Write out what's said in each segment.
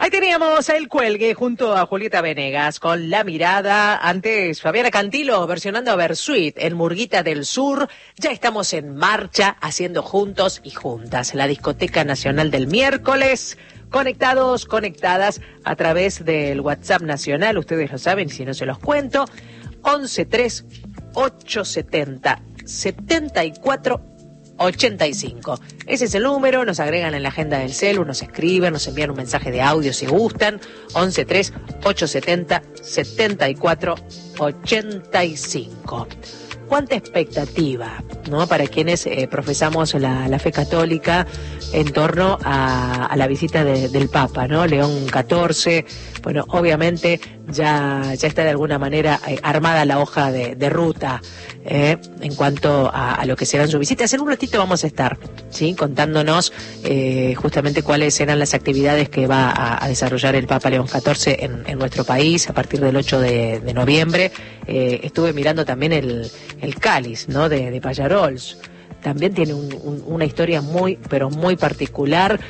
Ahí teníamos El Cuelgue junto a Julieta Venegas con La Mirada. Antes Fabiana Cantilo versionando a Bersuit en Murguita del Sur. Ya estamos en marcha haciendo juntos y juntas la Discoteca Nacional del miércoles. Conectados, conectadas a través del WhatsApp nacional. Ustedes lo saben, si no se los cuento. 11-3 870 74 85. Ese es el número, nos agregan en la agenda del celu, nos escriben, nos envían un mensaje de audio si gustan. 11-3 870 74 85. Cuánta expectativa, ¿no? Para quienes profesamos la fe católica en torno a la visita del Papa, ¿no? León XIV. Bueno, obviamente ya está de alguna manera armada la hoja de ruta en cuanto a lo que serán sus visitas. En un ratito vamos a estar, ¿sí? Contándonos justamente cuáles serán las actividades que va a desarrollar el Papa León XIV en nuestro país a partir del 8 de noviembre. Estuve mirando también el cáliz, ¿no? de Pallarols. También tiene una historia muy, pero muy particular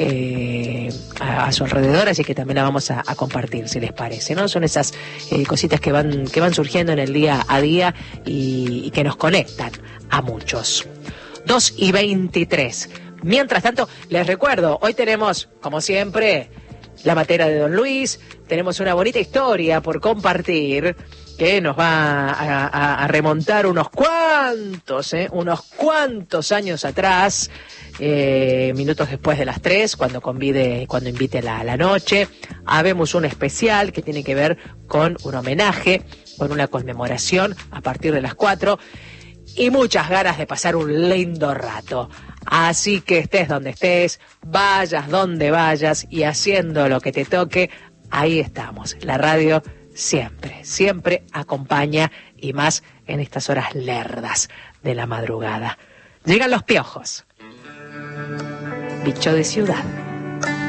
a su alrededor, así que también la vamos a compartir, si les parece, ¿no? Son esas cositas que van surgiendo en el día a día y que nos conectan a muchos. 2:23. Mientras tanto, les recuerdo, hoy tenemos, como siempre, la matera de Don Luis, tenemos una bonita historia por compartir, que nos va a remontar unos cuantos años atrás, minutos después de las 3, cuando invite la noche. Habemos un especial que tiene que ver con un homenaje, con una conmemoración a partir de las 4, y muchas ganas de pasar un lindo rato. Así que estés donde estés, vayas donde vayas y haciendo lo que te toque, ahí estamos. La radio siempre acompaña, y más en estas horas lerdas de la madrugada. Llegan los piojos. Bicho de ciudad.